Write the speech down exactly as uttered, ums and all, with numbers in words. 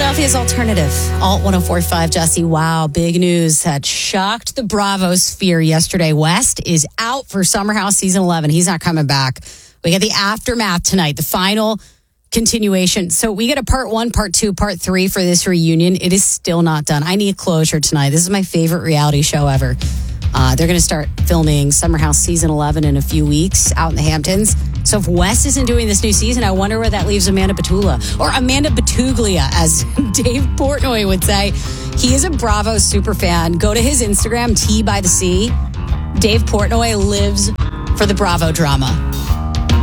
Philadelphia's alternative. Alt one oh four point five, Jesse. Wow, big news that shocked the Bravo sphere yesterday. West is out for Summer House Season eleven. He's not coming back. We get the aftermath tonight, the final continuation. So we get a part one, part two, part three for this reunion. It is still not done. I need closure tonight. This is my favorite reality show ever. Uh, they're going to start filming Summer House Season eleven in a few weeks out in the Hamptons. So if Wes isn't doing this new season, I wonder where that leaves Amanda Batula. Or Amanda Batuglia, as Dave Portnoy would say. He is a Bravo super fan. Go to his Instagram, Tea by the Sea. Dave Portnoy lives for the Bravo drama.